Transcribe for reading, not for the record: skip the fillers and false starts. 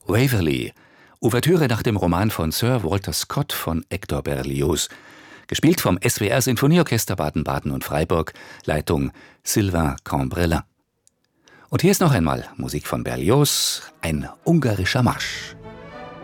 Waverley, Ouvertüre nach dem Roman von Sir Walter Scott von Hector Berlioz. Gespielt vom SWR Sinfonieorchester Baden-Baden und Freiburg, Leitung Sylvain Cambrelin. Und hier ist noch einmal Musik von Berlioz, ein ungarischer Marsch.